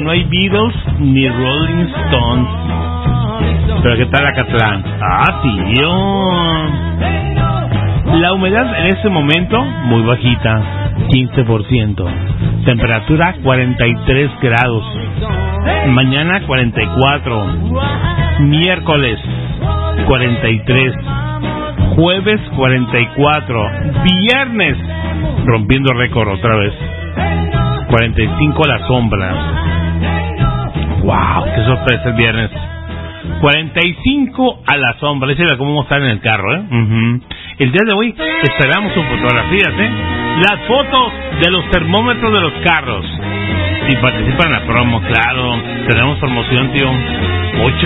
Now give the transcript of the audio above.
no hay Beatles ni Rolling Stones. Pero ¿qué tal Acatlán? Ah, sí, La humedad en este momento muy bajita, 15%. Temperatura 43 grados. Mañana 44. Miércoles 43. Jueves 44. Viernes rompiendo récord otra vez. 45 la sombra. Wow, qué sorpresa el viernes. 45 a la sombra. Esa es cómo vamos a estar en el carro, El día de hoy esperamos sus fotografías, las fotos de los termómetros de los carros. Si participan en la promo, claro. Tenemos promoción, tío.